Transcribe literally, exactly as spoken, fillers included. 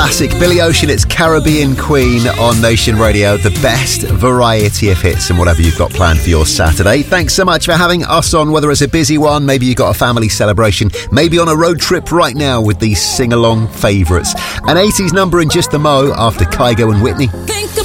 classic. Billy Ocean, it's Caribbean Queen on Nation Radio. The best variety of hits and whatever you've got planned for your Saturday. Thanks so much for having us on, whether it's a busy one, maybe you've got a family celebration, maybe on a road trip right now with these sing-along favourites. An eighties number in just a mo after Kygo and Whitney. Think